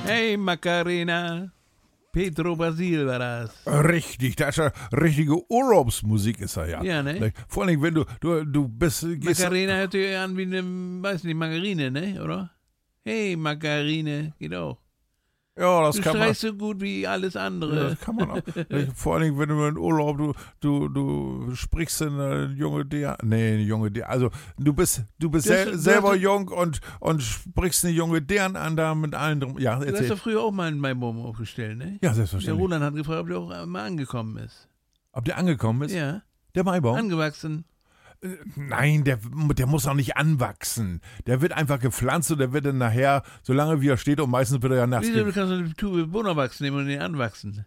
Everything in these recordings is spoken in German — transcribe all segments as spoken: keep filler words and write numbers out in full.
Hey Macarena. Pedro Basil war das. Richtig, das ist ja richtige Urlaubsmusik ist er ja. Ja, ne? Vor allem, wenn du, du, du bist... Gehst, Macarena hört sich an wie eine, weiß nicht, Margarine, ne, oder? Hey Margarine, geht auch. ja, das Du kann man... streichst so gut wie alles Ja, andere. das kann man auch. Vor allem, wenn du in Urlaub, du, du, du sprichst in eine junge D. Nee, eine junge D. Also, du bist, du bist Das- sel das- selber jung und, und sprichst eine junge Dern an da mit allen drum. Ja, Du hast erzähl. doch früher auch mal in meinem Baum aufgestellt, ne? Ja, Der selbstverständlich. Roland hat gefragt, ob der auch mal angekommen ist. Ob der angekommen ist? Ja, Der Maibaum? angewachsen. Nein, der, der muss auch nicht anwachsen. Der wird einfach gepflanzt und der wird dann nachher, solange wie er steht, und meistens wird er ja nachts. Wieso, du ge- kannst eine Tube Bonawachs nehmen und den anwachsen?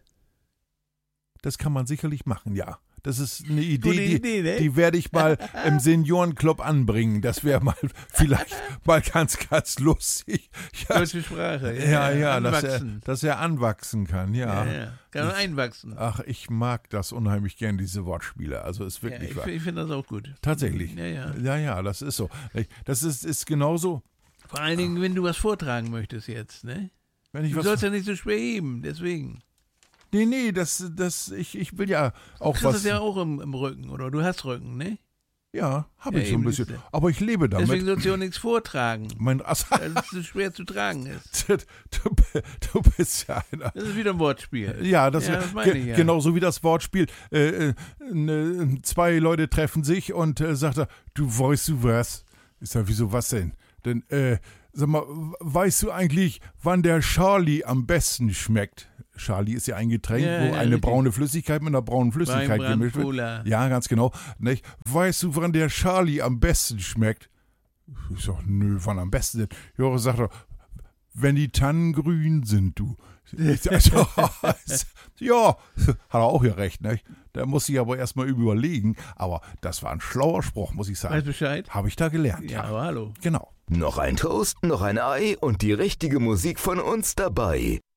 Das kann man sicherlich machen, ja. Das ist eine Idee, Gute die, Idee, ne? die werde ich mal im Seniorenclub anbringen. Das wäre mal vielleicht mal ganz, ganz lustig. Ja, Deutsche Sprache. ja, ja, dass, er, anwachsen. dass er anwachsen kann, ja. Ja, ja. Kann man einwachsen. Ach, ich mag das unheimlich gern, diese Wortspiele. Also ist Ja, wirklich ich wahr. ich finde das auch gut. Tatsächlich. Ja, ja. Ja, ja, das ist so. Das ist, ist genauso, Vor allen Dingen, wenn du was vortragen möchtest jetzt, ne? wenn ich Du was... sollst ja nicht so schwer heben, deswegen. Nee, nee, das, das, ich, ich will ja auch Du hast was... das ja auch im, im Rücken, oder? Du hast Rücken, ne? Ja, habe Ja, ich so ein eben, bisschen. siehste. Aber ich lebe damit. Deswegen sollst du auch nichts vortragen, Mein, also, weil es so schwer zu tragen ist. du, du bist ja einer. Das ist wieder ein Wortspiel. Ja, das, Ja, das meine ge- ich ja. genauso wie das Wortspiel. Äh, äh, ne, zwei Leute treffen sich und äh, sagt er, du weißt du was? Ich sag, wieso was denn? Denn, äh, sag mal, weißt du eigentlich, wann der Charlie am besten schmeckt? Charlie ist ja ein Getränk, Ja, wo ja, eine richtig. braune Flüssigkeit mit einer braunen Flüssigkeit gemischt wird. Cola. Ja, ganz genau. Nicht? Weißt du, wann der Charlie am besten schmeckt? Ich sag, nö, wann am besten denn? Jore sagt doch, wenn die Tannen grün sind, du. Ich sag, ja, hat er auch ja recht, ne? Da muss ich aber erstmal überlegen. Aber das war ein schlauer Spruch, muss ich Weißt sagen. Bescheid? Habe ich da gelernt, Ja, ja. aber hallo. Genau. Noch ein Toast, noch ein Ei und die richtige Musik von uns dabei.